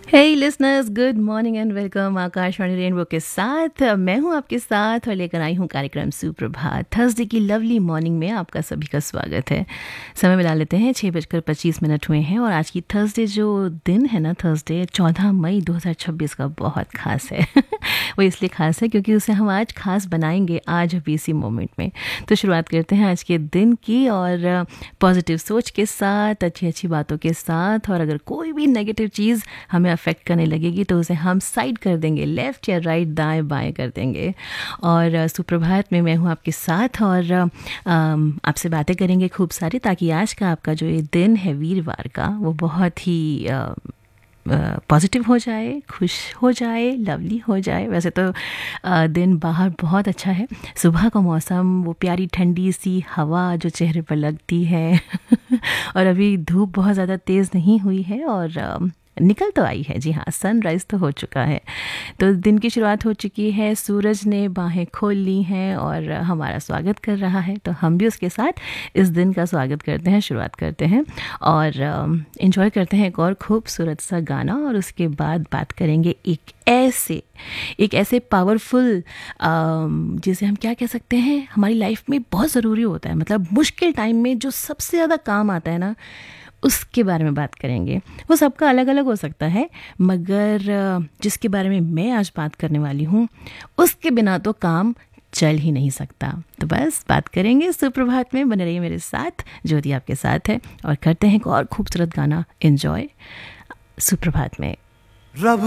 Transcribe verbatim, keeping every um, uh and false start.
Hey listeners, good morning and welcome Akashvani rainbow के साथ। मैं हूं आपके साथ और लेकर आई हूं कार्यक्रम सुप्रभात। थर्सडे की लवली मॉर्निंग में आपका सभी का स्वागत है। समय मिला लेते हैं, छः बजकर पच्चीस मिनट हुए हैं और आज की थर्सडे जो दिन है ना, थर्सडे चौदह मई दो हज़ार छब्बीस का बहुत खास है। वो इसलिए खास है क्योंकि उसे हम आज खास बनाएंगे आज अभी इसी मोमेंट में। तो शुरुआत करते हैं आज के दिन की और पॉजिटिव सोच के साथ, अच्छी अच्छी बातों के साथ। और अगर कोई भी नेगेटिव चीज़ हमें अफेक्ट करने लगेगी तो उसे हम साइड कर देंगे, लेफ़्ट या राइट, दाएं बाएं कर देंगे। और सुप्रभात में मैं हूँ आपके साथ और आपसे बातें करेंगे खूब सारी, ताकि आज का आपका जो ये दिन है वीरवार का, वो बहुत ही पॉजिटिव हो जाए, खुश हो जाए, लवली हो जाए। वैसे तो आ, दिन बाहर बहुत अच्छा है, सुबह का मौसम, वो प्यारी ठंडी सी हवा जो चेहरे पर लगती है और अभी धूप बहुत ज़्यादा तेज़ नहीं हुई है और आ, निकल तो आई है, जी हाँ, सनराइज़ तो हो चुका है। तो दिन की शुरुआत हो चुकी है, सूरज ने बाहें खोल ली हैं और हमारा स्वागत कर रहा है। तो हम भी उसके साथ इस दिन का स्वागत करते हैं, शुरुआत करते हैं और एंजॉय करते हैं एक और खूबसूरत सा गाना। और उसके बाद बात करेंगे एक ऐसे एक ऐसे पावरफुल, जिसे हम क्या कह सकते हैं, हमारी लाइफ में बहुत ज़रूरी होता है, मतलब मुश्किल टाइम में जो सबसे ज़्यादा काम आता है ना, उसके बारे में बात करेंगे। वो सबका अलग अलग हो सकता है, मगर जिसके बारे में मैं आज बात करने वाली हूँ, उसके बिना तो काम चल ही नहीं सकता। तो बस बात करेंगे सुप्रभात में। बने रहिए मेरे साथ, ज्योति आपके साथ है और करते हैं एक और खूबसूरत गाना एंजॉय सुप्रभात में।